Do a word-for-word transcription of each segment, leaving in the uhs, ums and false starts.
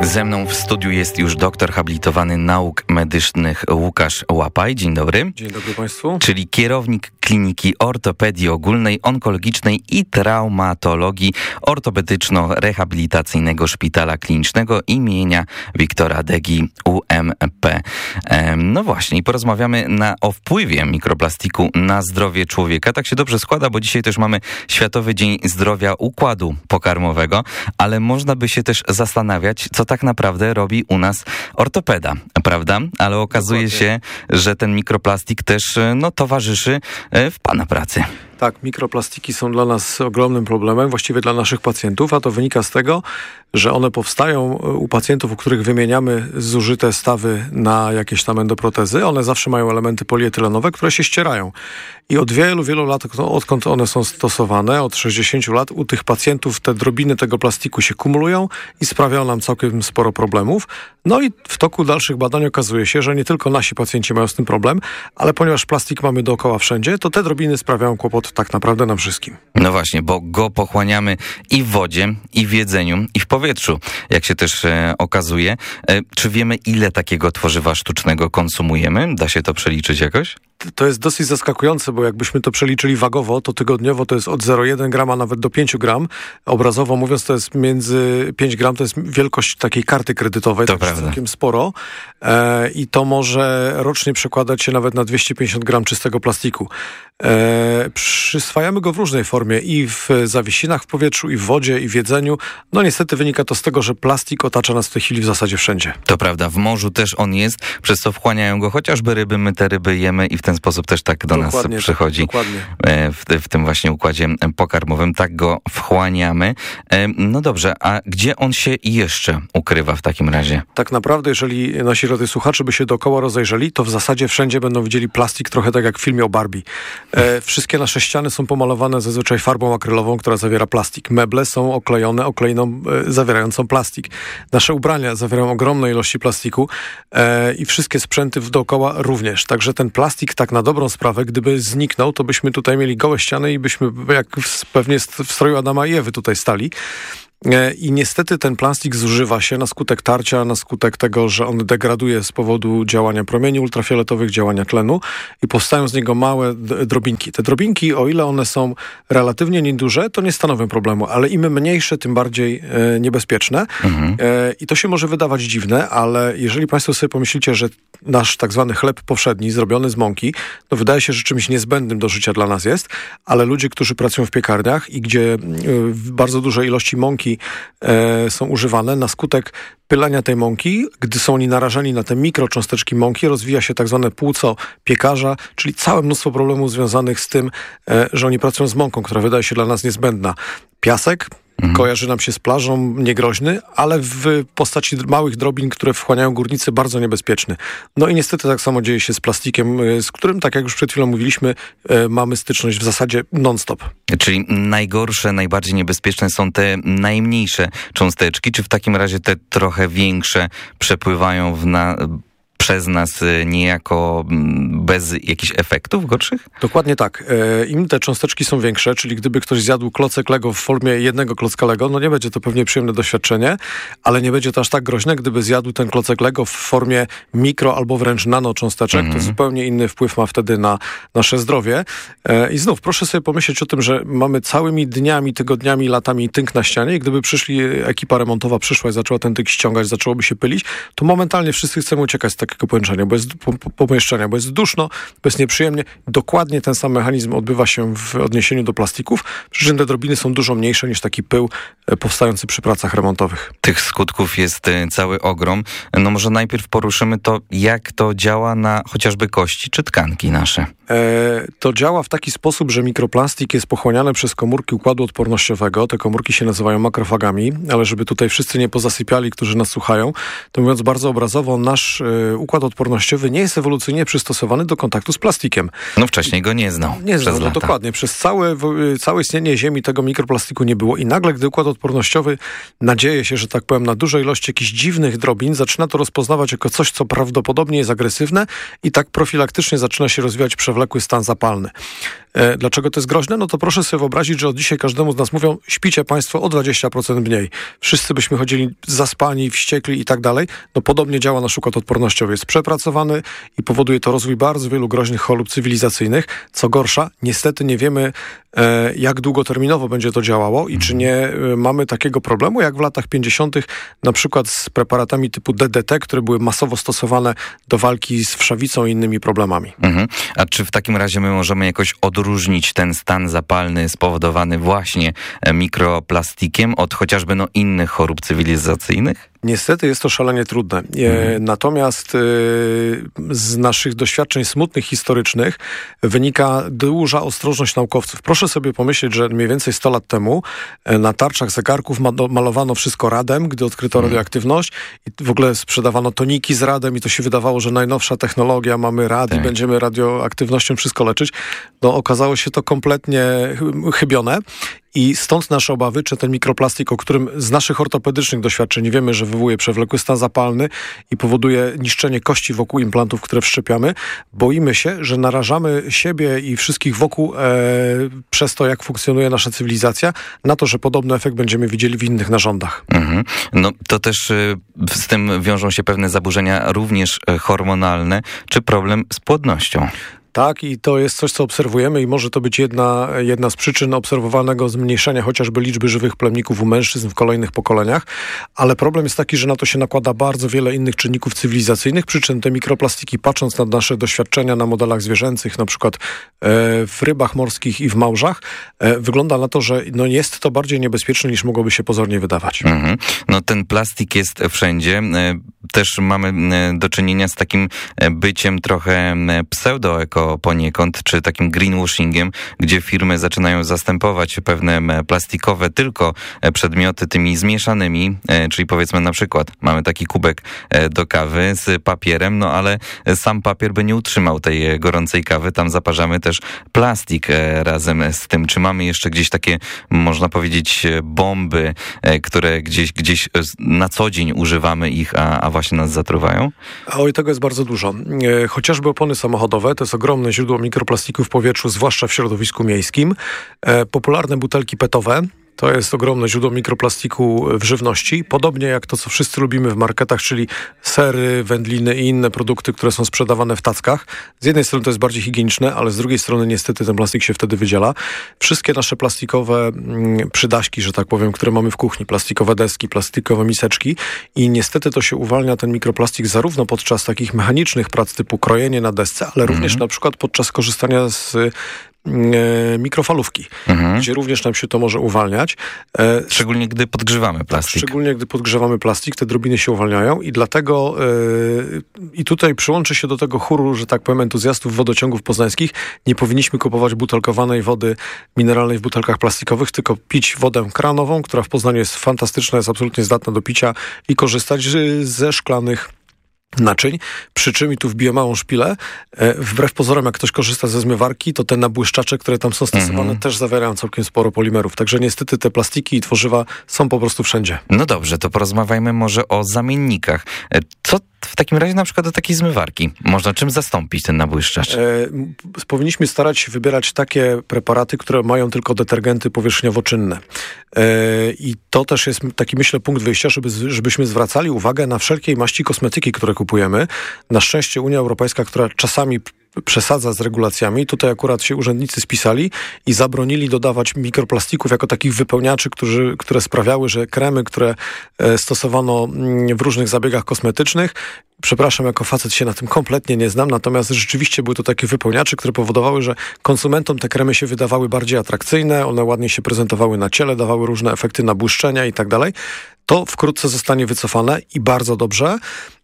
Ze mną w studiu jest już doktor habilitowany nauk medycznych Łukasz Łapaj. Dzień dobry. Dzień dobry Państwu. Czyli kierownik Kliniki Ortopedii Ogólnej, Onkologicznej i Traumatologii Ortopedyczno-Rehabilitacyjnego Szpitala Klinicznego imienia Wiktora Degi U M P. No właśnie, i porozmawiamy na, o wpływie mikroplastiku na zdrowie człowieka. Tak się dobrze składa, bo dzisiaj też mamy Światowy Dzień Zdrowia Układu Pokarmowego, ale można by się też zastanawiać, co tak naprawdę robi u nas ortopeda, prawda? Ale okazuje Dokładnie. się, że ten mikroplastik też no, towarzyszy w Pana pracy. Tak, mikroplastiki są dla nas ogromnym problemem, właściwie dla naszych pacjentów, a to wynika z tego, że one powstają u pacjentów, u których wymieniamy zużyte stawy na jakieś tam endoprotezy. One zawsze mają elementy polietylenowe, które się ścierają. I od wielu, wielu lat, odkąd one są stosowane, od sześćdziesięciu lat, u tych pacjentów te drobiny tego plastiku się kumulują i sprawiają nam całkiem sporo problemów. No i w toku dalszych badań okazuje się, że nie tylko nasi pacjenci mają z tym problem, ale ponieważ plastik mamy dookoła wszędzie, to te drobiny sprawiają kłopot tak naprawdę nam wszystkim. No właśnie, bo go pochłaniamy i w wodzie, i w jedzeniu, i w powietrzu, jak się też e, okazuje. E, czy wiemy, ile takiego tworzywa sztucznego konsumujemy? Da się to przeliczyć jakoś? To jest dosyć zaskakujące, bo jakbyśmy to przeliczyli wagowo, to tygodniowo to jest od zero przecinek jeden grama nawet do pięć gram. Obrazowo mówiąc, to jest między pięć gram, to jest wielkość takiej karty kredytowej, to tak całkiem sporo. E, I to może rocznie przekładać się nawet na dwieście pięćdziesiąt gram czystego plastiku. E, przyswajamy go w różnej formie i w zawiesinach w powietrzu, i w wodzie, i w jedzeniu. No niestety wynika to z tego, że plastik otacza nas w tej chwili w zasadzie wszędzie. To prawda, w morzu też on jest, przez co wchłaniają go chociażby ryby, my te ryby jemy i w ten sposób też tak do dokładnie, nas przychodzi. Dokładnie. W, w tym właśnie układzie pokarmowym, tak go wchłaniamy. No dobrze, a gdzie on się jeszcze ukrywa w takim razie? Tak naprawdę, jeżeli nasi radiosłuchacze by się dookoła rozejrzeli, to w zasadzie wszędzie będą widzieli plastik trochę tak jak w filmie o Barbie. E, wszystkie nasze ściany są pomalowane zazwyczaj farbą akrylową, która zawiera plastik. Meble są oklejone okleiną e, zawierającą plastik. Nasze ubrania zawierają ogromne ilości plastiku e, i wszystkie sprzęty w dookoła również. Także ten plastik tak na dobrą sprawę, gdyby zniknął, to byśmy tutaj mieli gołe ściany i byśmy jak w, pewnie w stroju Adama i Ewy tutaj stali. I niestety ten plastik zużywa się na skutek tarcia, na skutek tego, że on degraduje z powodu działania promieni ultrafioletowych, działania tlenu i powstają z niego małe drobinki. Te drobinki, o ile one są relatywnie nieduże, to nie stanowią problemu, ale im mniejsze, tym bardziej e, niebezpieczne. Mhm. E, I to się może wydawać dziwne, ale jeżeli Państwo sobie pomyślicie, że nasz tak zwany chleb powszedni, zrobiony z mąki, to wydaje się, że czymś niezbędnym do życia dla nas jest, ale ludzie, którzy pracują w piekarniach i gdzie e, bardzo duże ilości mąki E, są używane, na skutek pylenia tej mąki, gdy są oni narażeni na te mikrocząsteczki mąki, rozwija się tak zwane płuco piekarza, czyli całe mnóstwo problemów związanych z tym, e, że oni pracują z mąką, która wydaje się dla nas niezbędna. Piasek mhm. kojarzy nam się z plażą, niegroźny, ale w postaci małych drobin, które wchłaniają górnicy, bardzo niebezpieczny. No i niestety tak samo dzieje się z plastikiem, z którym, tak jak już przed chwilą mówiliśmy, e, mamy styczność w zasadzie non-stop. Czyli najgorsze, najbardziej niebezpieczne są te najmniejsze cząsteczki, czy w takim razie te trochę większe przepływają w na... przez nas niejako bez jakichś efektów gorszych? Dokładnie tak. Im te cząsteczki są większe, czyli gdyby ktoś zjadł klocek Lego w formie jednego klocka Lego, no nie będzie to pewnie przyjemne doświadczenie, ale nie będzie to aż tak groźne, gdyby zjadł ten klocek Lego w formie mikro albo wręcz nanocząsteczek. Mm-hmm. To zupełnie inny wpływ ma wtedy na nasze zdrowie. I znów proszę sobie pomyśleć o tym, że mamy całymi dniami, tygodniami, latami tynk na ścianie i gdyby przyszli, ekipa remontowa przyszła i zaczęła ten tynk ściągać, zaczęłoby się pylić, to momentalnie wszyscy chcemy uciekać z takiego pomieszczenia, bo jest, pomieszczenia, bo jest duszno, bo jest nieprzyjemnie. Dokładnie ten sam mechanizm odbywa się w odniesieniu do plastików, przy czym te drobiny są dużo mniejsze niż taki pył powstający przy pracach remontowych. Tych skutków jest cały ogrom. No może najpierw poruszymy to, jak to działa na chociażby kości czy tkanki nasze. E, to działa w taki sposób, że mikroplastik jest pochłaniany przez komórki układu odpornościowego. Te komórki się nazywają makrofagami, ale żeby tutaj wszyscy nie pozasypiali, którzy nas słuchają, to mówiąc bardzo obrazowo, nasz y, układ odpornościowy nie jest ewolucyjnie przystosowany do kontaktu z plastikiem. No wcześniej go nie znał. Nie znał, przez no lata. dokładnie. Przez całe, całe istnienie Ziemi tego mikroplastiku nie było i nagle, gdy układ odpornościowy nadzieje się, że tak powiem, na dużej ilości jakichś dziwnych drobin, zaczyna to rozpoznawać jako coś, co prawdopodobnie jest agresywne i tak profilaktycznie zaczyna się rozwijać przewlekły stan zapalny. E, dlaczego to jest groźne? No to proszę sobie wyobrazić, że od dzisiaj każdemu z nas mówią, śpicie państwo o dwadzieścia procent mniej. Wszyscy byśmy chodzili zaspani, wściekli i tak dalej. No podobnie działa nasz układ odpornościowy. Jest przepracowany i powoduje to rozwój bardzo wielu groźnych chorób cywilizacyjnych. Co gorsza, niestety nie wiemy, e, jak długoterminowo będzie to działało i czy nie e, mamy takiego problemu, jak w latach pięćdziesiątych na przykład z preparatami typu D D T, które były masowo stosowane do walki z wszawicą i innymi problemami. Mhm. A czy w takim razie my możemy jakoś odróżnić ten stan zapalny spowodowany właśnie mikroplastikiem od chociażby no, innych chorób cywilizacyjnych? Niestety jest to szalenie trudne. E, Mhm. Natomiast e, z naszych doświadczeń smutnych, historycznych wynika duża ostrożność naukowców. Proszę sobie pomyśleć, że mniej więcej sto lat temu e, na tarczach zegarków ma- malowano wszystko radem, gdy odkryto Mhm. radioaktywność i w ogóle sprzedawano toniki z radem i to się wydawało, że najnowsza technologia, mamy rad Tak. i będziemy radioaktywnością wszystko leczyć. No okazało się to kompletnie chy- chybione. I stąd nasze obawy, czy ten mikroplastik, o którym z naszych ortopedycznych doświadczeń wiemy, że wywołuje przewlekły stan zapalny i powoduje niszczenie kości wokół implantów, które wszczepiamy, boimy się, że narażamy siebie i wszystkich wokół e, przez to, jak funkcjonuje nasza cywilizacja, na to, że podobny efekt będziemy widzieli w innych narządach. Mhm. No to też y, z tym wiążą się pewne zaburzenia również y, hormonalne, czy problem z płodnością. Tak, i to jest coś, co obserwujemy i może to być jedna, jedna z przyczyn obserwowanego zmniejszenia chociażby liczby żywych plemników u mężczyzn w kolejnych pokoleniach, ale problem jest taki, że na to się nakłada bardzo wiele innych czynników cywilizacyjnych, przy czym te mikroplastiki, patrząc na nasze doświadczenia na modelach zwierzęcych, na przykład e, w rybach morskich i w małżach, e, wygląda na to, że no, jest to bardziej niebezpieczne niż mogłoby się pozornie wydawać. Mhm. No ten plastik jest wszędzie. E, Też mamy e, do czynienia z takim e, byciem trochę e, pseudo-eko poniekąd, czy takim greenwashingiem, gdzie firmy zaczynają zastępować pewne e, plastikowe tylko e, przedmioty tymi zmieszanymi, e, czyli powiedzmy na przykład mamy taki kubek e, do kawy z papierem, no ale sam papier by nie utrzymał tej e, gorącej kawy, tam zaparzamy też plastik e, razem z tym. Czy mamy jeszcze gdzieś takie, można powiedzieć, e, bomby, e, które gdzieś, gdzieś e, na co dzień używamy ich, a, a właśnie nas zatruwają? A oj, tego jest bardzo dużo. E, chociażby opony samochodowe, to jest ogromne źródło mikroplastiku w powietrzu, zwłaszcza w środowisku miejskim. E, popularne butelki petowe, to jest ogromne źródło mikroplastiku w żywności. Podobnie jak to, co wszyscy lubimy w marketach, czyli sery, wędliny i inne produkty, które są sprzedawane w tackach. Z jednej strony to jest bardziej higieniczne, ale z drugiej strony niestety ten plastik się wtedy wydziela. Wszystkie nasze plastikowe mm, przydaśki, że tak powiem, które mamy w kuchni, plastikowe deski, plastikowe miseczki i niestety to się uwalnia ten mikroplastik zarówno podczas takich mechanicznych prac typu krojenie na desce, ale również na przykład podczas korzystania z E, mikrofalówki, Mhm. gdzie również nam się to może uwalniać. E, Szczególnie gdy podgrzewamy plastik. Szczególnie gdy podgrzewamy plastik, te drobiny się uwalniają i dlatego e, i tutaj przyłączy się do tego chóru, że tak powiem, entuzjastów wodociągów poznańskich. Nie powinniśmy kupować butelkowanej wody mineralnej w butelkach plastikowych, tylko pić wodę kranową, która w Poznaniu jest fantastyczna, jest absolutnie zdatna do picia i korzystać z- ze szklanych naczyń, przy czym i tu wbiję małą szpilę, e, wbrew pozorom jak ktoś korzysta ze zmywarki, to te nabłyszczacze, które tam są stosowane, Mhm. też zawierają całkiem sporo polimerów, także niestety te plastiki i tworzywa są po prostu wszędzie. No dobrze, to porozmawiajmy może o zamiennikach. E, Co w takim razie na przykład do takiej zmywarki? Można czym zastąpić ten nabłyszczacz? E, m, powinniśmy starać się wybierać takie preparaty, które mają tylko detergenty powierzchniowo-czynne. E, I to też jest taki, myślę, punkt wyjścia, żeby, z- żebyśmy zwracali uwagę na wszelkiej maści kosmetyki, które kupujemy. Na szczęście Unia Europejska, która czasami p- przesadza z regulacjami, tutaj akurat się urzędnicy spisali i zabronili dodawać mikroplastików jako takich wypełniaczy, którzy, które sprawiały, że kremy, które e, stosowano mm, w różnych zabiegach kosmetycznych, przepraszam, jako facet się na tym kompletnie nie znam, natomiast rzeczywiście były to takie wypełniacze, które powodowały, że konsumentom te kremy się wydawały bardziej atrakcyjne, one ładnie się prezentowały na ciele, dawały różne efekty nabłyszczenia i tak dalej. To wkrótce zostanie wycofane i bardzo dobrze.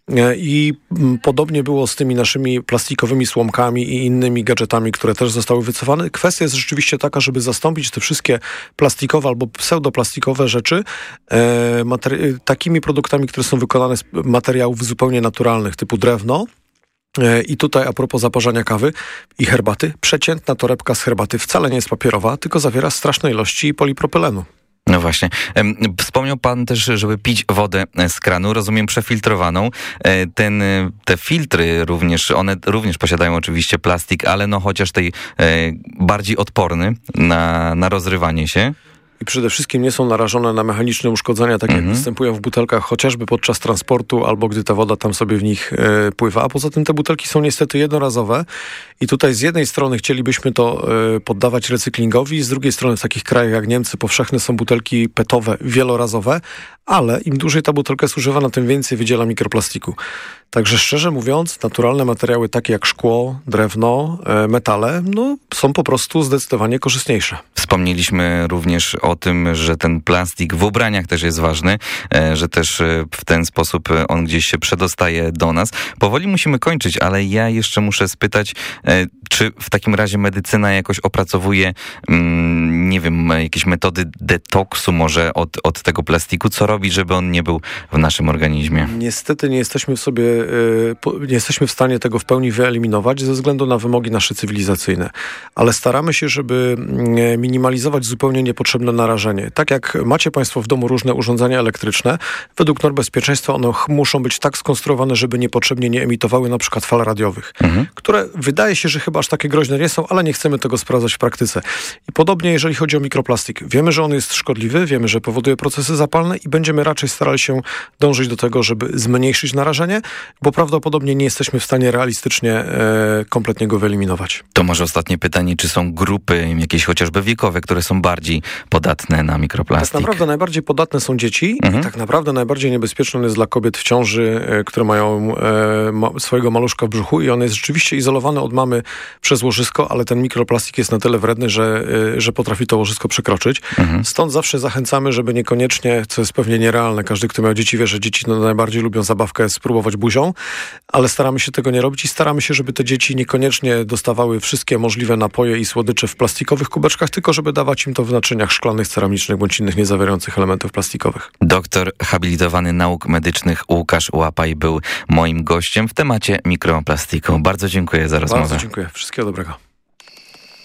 I podobnie było z tymi naszymi plastikowymi słomkami i innymi gadżetami, które też zostały wycofane. Kwestia jest rzeczywiście taka, żeby zastąpić te wszystkie plastikowe albo pseudoplastikowe rzeczy e, materi- takimi produktami, które są wykonane z materiałów zupełnie naturalnych, typu drewno. E, I tutaj a propos zaparzania kawy i herbaty, przeciętna torebka z herbaty wcale nie jest papierowa, tylko zawiera straszne ilości polipropylenu. No właśnie. Wspomniał pan też, żeby pić wodę z kranu, rozumiem przefiltrowaną. Ten, te filtry również, one również posiadają oczywiście plastik, ale no chociaż tej bardziej odporny na, na rozrywanie się. I przede wszystkim nie są narażone na mechaniczne uszkodzenia, takie Mhm. jak występują w butelkach chociażby podczas transportu albo gdy ta woda tam sobie w nich e, pływa. A poza tym te butelki są niestety jednorazowe i tutaj z jednej strony chcielibyśmy to e, poddawać recyklingowi, z drugiej strony w takich krajach jak Niemcy powszechne są butelki petowe, wielorazowe, ale im dłużej ta butelka jest używana, tym więcej wydziela mikroplastiku. Także szczerze mówiąc, naturalne materiały takie jak szkło, drewno, e, metale, no są po prostu zdecydowanie korzystniejsze. Wspomnieliśmy również o tym, że ten plastik w ubraniach też jest ważny, że też w ten sposób on gdzieś się przedostaje do nas. Powoli musimy kończyć, ale ja jeszcze muszę spytać, czy w takim razie medycyna jakoś opracowuje, nie wiem, jakieś metody detoksu może od, od tego plastiku? Co robić, żeby on nie był w naszym organizmie? Niestety nie jesteśmy w sobie, nie jesteśmy w stanie tego w pełni wyeliminować ze względu na wymogi nasze cywilizacyjne. Ale staramy się, żeby minimalizować zupełnie niepotrzebne narażenie. Tak jak macie państwo w domu różne urządzenia elektryczne, według norm bezpieczeństwa one muszą być tak skonstruowane, żeby niepotrzebnie nie emitowały na przykład fal radiowych, mhm. które wydaje się, że chyba aż takie groźne nie są, ale nie chcemy tego sprawdzać w praktyce. I podobnie jeżeli chodzi o mikroplastik. Wiemy, że on jest szkodliwy, wiemy, że powoduje procesy zapalne i będziemy raczej starali się dążyć do tego, żeby zmniejszyć narażenie, bo prawdopodobnie nie jesteśmy w stanie realistycznie e, kompletnie go wyeliminować. To może ostatnie pytanie, czy są grupy jakieś chociażby wiekowe, które są bardziej podatne na mikroplastik? Tak naprawdę najbardziej podatne są dzieci mhm. i tak naprawdę najbardziej niebezpieczny jest dla kobiet w ciąży, e, które mają e, ma, swojego maluszka w brzuchu i on jest rzeczywiście izolowany od mamy przez łożysko, ale ten mikroplastik jest na tyle wredny, że, e, że potrafi to łożysko przekroczyć. Mhm. Stąd zawsze zachęcamy, żeby niekoniecznie, co jest pewnie nierealne, każdy, kto miał dzieci, wie, że dzieci no, najbardziej lubią zabawkę spróbować buzią, ale staramy się tego nie robić i staramy się, żeby te dzieci niekoniecznie dostawały wszystkie możliwe napoje i słodycze w plastikowych kubeczkach, tylko żeby dawać im to w naczyniach szklanych, ceramicznych bądź innych niezawierających elementów plastikowych. Doktor habilitowany nauk medycznych Łukasz Łapaj był moim gościem w temacie mikroplastiku. Bardzo dziękuję za rozmowę. Bardzo dziękuję. Wszystkiego dobrego.